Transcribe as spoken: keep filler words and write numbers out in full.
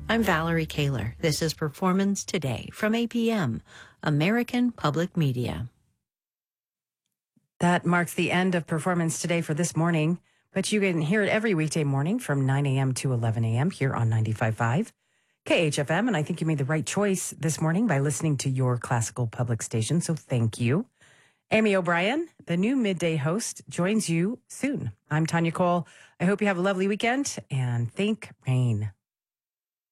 I'm Valerie Kaler. This is Performance Today from A P M, American Public Media. That marks the end of Performance Today for this morning, but you can hear it every weekday morning from nine a.m. to eleven a.m. here on ninety-five point five K H F M, and I think you made the right choice this morning by listening to your classical public station, so thank you. Amy O'Brien, the new midday host, joins you soon. I'm Tanya Cole. I hope you have a lovely weekend, and think rain.